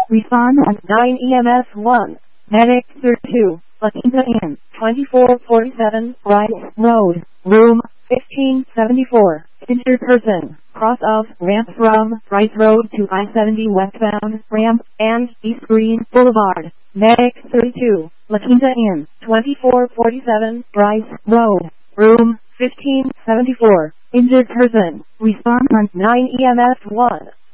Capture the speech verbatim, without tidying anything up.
Respond on nine E M S one. Medic thirty-two. La Quinta Inn. twenty-four forty-seven Rice Road. Room fifteen seventy-four. Injured person. Cross of ramp from Rice Road to I seventy westbound ramp and East Green Boulevard. Medic thirty-two. La Quinta Inn. twenty-four forty-seven Rice Road. Room fifteen seventy-four. Injured person. Respond on nine E M S one.